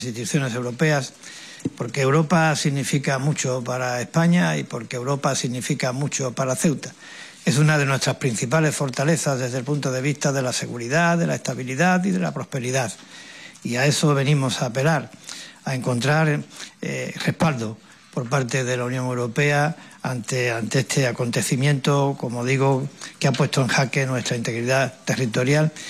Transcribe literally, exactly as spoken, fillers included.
instituciones europeas, porque Europa significa mucho para España y porque Europa significa mucho para Ceuta. Es una de nuestras principales fortalezas desde el punto de vista de la seguridad, de la estabilidad y de la prosperidad. Y a eso venimos a apelar, a encontrar eh, respaldo por parte de la Unión Europea ante, ante este acontecimiento, como digo, que ha puesto en jaque nuestra integridad territorial